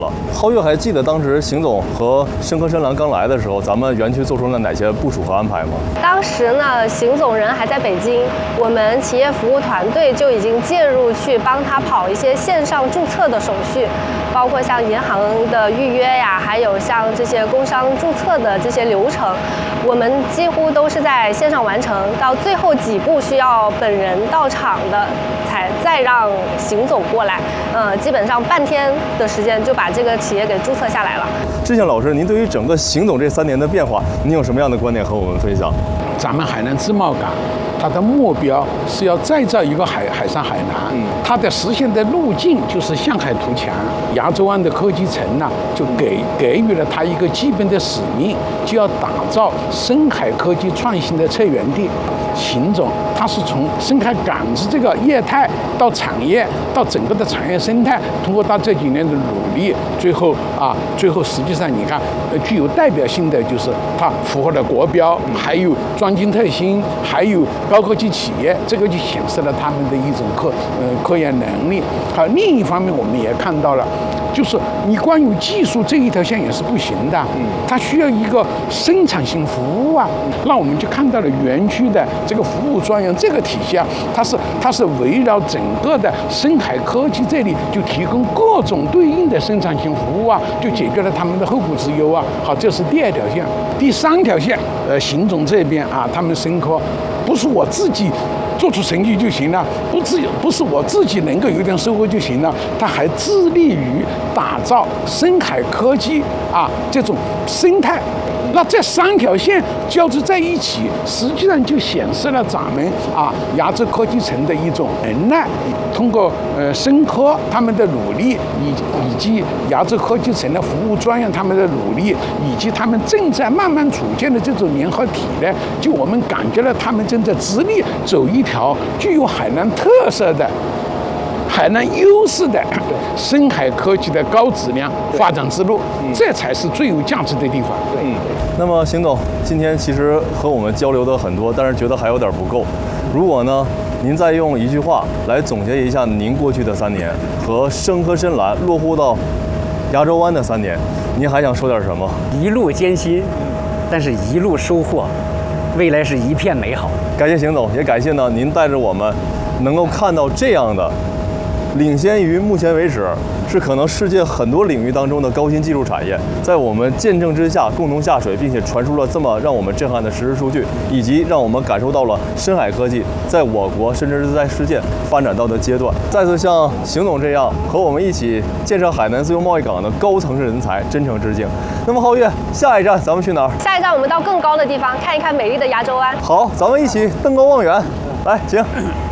皓月还记得当时邢总和深科深蓝刚来的时候，咱们园区做出了哪些部署和安排吗？ 当时呢，邢总人还在北京，我们企业服务团队就已经介入去帮他跑一些线上注册的手续，包括像银行的预约呀，还有像这些工商注册的这些流程，我们几乎都是在线上完成，到最后几步需要本人到场的，再让邢总过来。基本上半天的时间就把这个企业给注册下来了。 志向老师，您对于整个邢总这3年的变化，您有什么样的观点和我们分享？ 咱们海南自贸港，它的目标是要再造一个海上海南，它的实现的路径就是向海图强。亚洲湾的科技城呢，就给予了它一个基本的使命，就要打造深海科技创新的策源地。邢总他是从深海港子这个业态到产业，到整个的产业生态，通过他这几年的努力，最后实际上你看，具有代表性的就是它符合了国标，还有专精特新，还有高科技企业，这个就显示了他们的一种科研能力。还有另一方面，我们也看到了，就是你关于技术这一条线也是不行的，它需要一个生产性服务啊。那我们就看到了园区的这个服务专员这个体系啊，它是围绕整个的深海科技这里就提供各种对应的生产性服务啊，就解决了他们的后顾之忧啊。好，这是第2条线。第3条线，邢总这边啊，他们深科不是我自己做出成绩就行了，不是我自己能够有点收获就行了，他还致力于打造深海科技啊这种生态。那这3条线交织在一起，实际上就显示了咱们亚洲科技城的一种能耐。通过深科他们的努力，以及亚洲科技城的服务专员他们的努力，以及他们正在慢慢组建的这种联合体呢，就我们感觉了他们正在致力走一条具有海南特色的、海南优势的深海科技的高质量发展之路，这才是最有价值的地方。 那么邢总今天其实和我们交流的很多，但是觉得还有点不够。如果呢，您再用一句话来总结一下您过去的3年和深科深蓝落户到亚洲湾的3年，您还想说点什么？ 一路艰辛，但是一路收获，未来是一片美好。 感谢邢总，也感谢呢您带着我们能够看到这样的领先于目前为止是可能世界很多领域当中的高新技术产业，在我们见证之下共同下水，并且传输了这么让我们震撼的实时数据，以及让我们感受到了深海科技在我国甚至是在世界发展到的阶段。再次向邢总这样和我们一起建设海南自由贸易港的高层次人才真诚致敬。那么皓月，下一站咱们去哪儿？ 下一站我们到更高的地方，看一看美丽的亚洲湾。 好，咱们一起登高望远，来，请。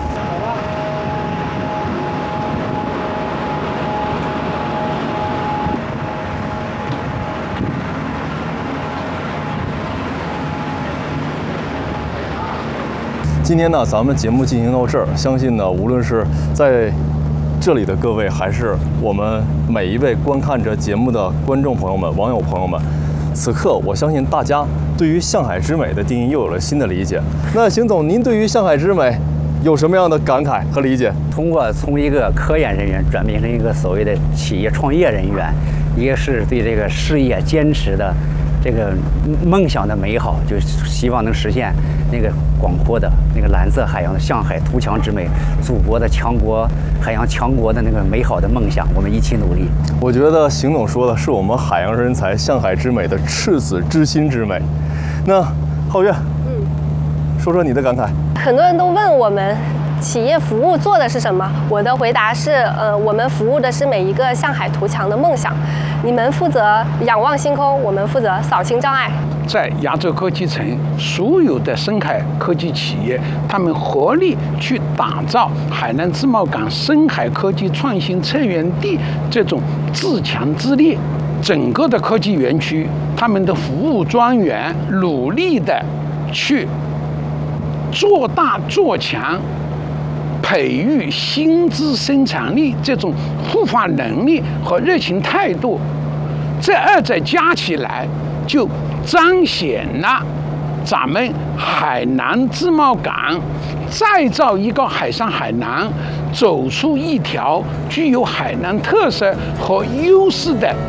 今天呢，咱们节目进行到这儿，相信呢，无论是在这里的各位，还是我们每一位观看着节目的观众朋友们、网友朋友们，此刻我相信大家对于向海之美的定义又有了新的理解。那邢总，您对于向海之美有什么样的感慨和理解？ 通过从一个科研人员转变成一个所谓的企业创业人员，一个是对这个事业坚持的这个梦想的美好，就希望能实现那个广阔的那个蓝色海洋的向海图强之美，祖国的强国海洋强国的那个美好的梦想，我们一起努力。 我觉得邢总说的是我们海洋人才向海之美的赤子之心之美。那皓月，说说你的感慨。 很多人都问我们企业服务做的是什么？我的回答是，我们服务的是每一个向海图强的梦想。你们负责仰望星空，我们负责扫清障碍。 在亚洲科技城，所有的深海科技企业，他们合力去打造海南自贸港深海科技创新策源地这种自强自立。整个的科技园区，他们的服务专员努力的去做大做强，培育薪资生产力这种孵化能力和热情态度，这2者加起来，就彰显了咱们海南自贸港再造一个海上海南，走出一条具有海南特色和优势的